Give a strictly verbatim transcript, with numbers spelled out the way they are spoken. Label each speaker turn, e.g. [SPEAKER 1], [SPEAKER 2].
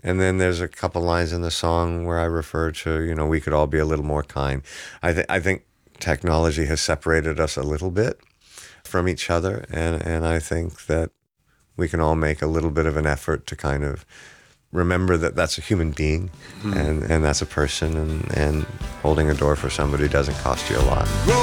[SPEAKER 1] And then there's a couple lines in the song where I refer to, you know, we could all be a little more kind. I, th- I think technology has separated us a little bit from each other, and, and I think that we can all make a little bit of an effort to kind of remember that that's a human being, mm. and, and that's a person, and, and holding a door for somebody doesn't cost you a lot.